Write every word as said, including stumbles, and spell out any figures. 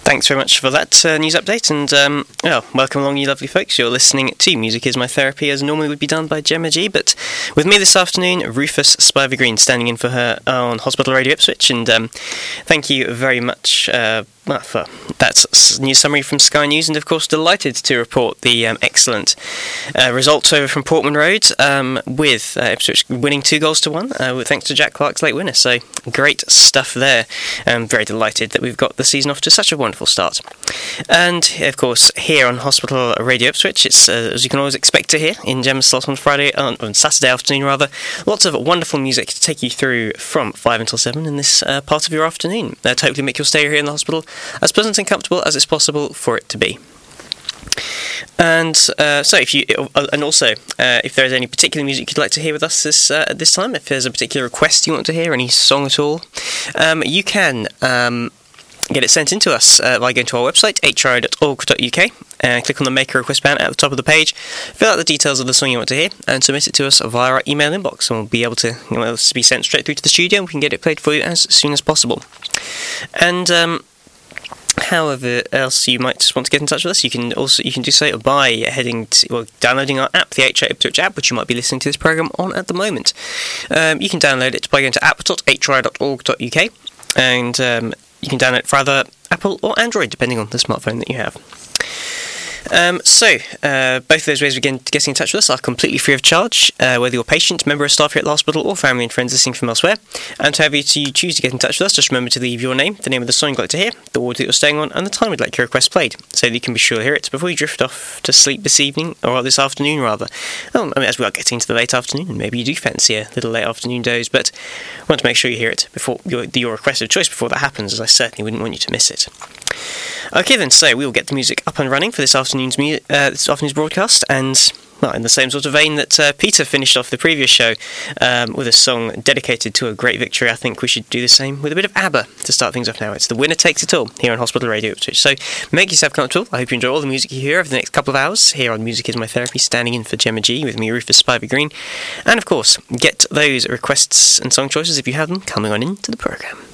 Thanks very much for that uh, news update, and um, well, welcome along, you lovely folks. You're listening to Music Is My Therapy, as normally would be done by Gemma G, but with me this afternoon, Rufus Spivey Green, standing in for her on Hospital Radio Ipswich, and um, thank you very much uh, for that news summary from Sky News, and of course delighted to report the um, excellent uh, result over from Portman Road, um, with uh, Ipswich winning two goals to one, uh, thanks to Jack Clark's late winner, so great stuff there. I'm very delighted that we've got the season off to such a wonderful start. And of course, here on Hospital Radio Ipswich, it's uh, as you can always expect to hear in Gemma's slot on Friday, on, on Saturday afternoon rather, lots of wonderful music to take you through from five until seven in this uh, part of your afternoon, uh, to hopefully make your stay here in the hospital as pleasant and comfortable as it's possible for it to be. And uh, so, if you, uh, and also, uh, if there is any particular music you'd like to hear with us this uh, at this time, if there's a particular request you want to hear, any song at all, um, you can um, get it sent in to us uh, by going to our website, h r o dot org dot u k, and click on the Make a Request banner at the top of the page, fill out the details of the song you want to hear, and submit it to us via our email inbox, and we'll be able to, you know, it'll be sent straight through to the studio, and we can get it played for you as soon as possible. And um, however else you might want to get in touch with us, you can also you can do so by heading to, well, downloading our app, the H R Ipswich app, which you might be listening to this programme on at the moment. Um, you can download it by going to app dot h r i dot org dot u k, and um, you can download it for either Apple or Android, depending on the smartphone that you have. Um, so, uh, both of those ways of getting, getting in touch with us are completely free of charge, uh, whether you're a patient, member of staff here at the hospital, or family and friends listening from elsewhere. And however you choose to get in touch with us, just remember to leave your name, the name of the song you'd like to hear, the ward that you're staying on, and the time you'd like your request played, so that you can be sure to hear it before you drift off to sleep this evening, or this afternoon rather. Um, I mean, as we are getting into the late afternoon, and maybe you do fancy a little late afternoon doze, but I want to make sure you hear it before your, your request of choice before that happens, as I certainly wouldn't want you to miss it. Okay then, so we will get the music up and running for this afternoon's mu- uh, this afternoon's broadcast, and well, in the same sort of vein that uh, Peter finished off the previous show um, with a song dedicated to a great victory, I think we should do the same with a bit of ABBA to start things off now. It's The Winner Takes It All here on Hospital Radio Ipswich. So make yourself comfortable. I hope you enjoy all the music you hear over the next couple of hours here on Music Is My Therapy, standing in for Gemma G with me, Rufus Spivey Green, and of course, get those requests and song choices, if you have them, coming on into the programme.